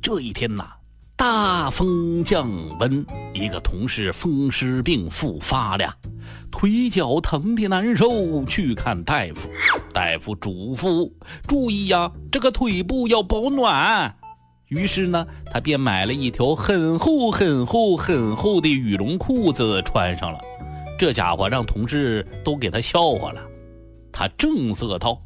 这一天呐，大风降温，一个同事风湿病复发了，腿脚疼得难受，去看大夫。大夫嘱咐注意呀，这个腿部要保暖。于是呢，他便买了一条很厚的羽绒裤子穿上了。这家伙让同事都给他笑话了。他正色道：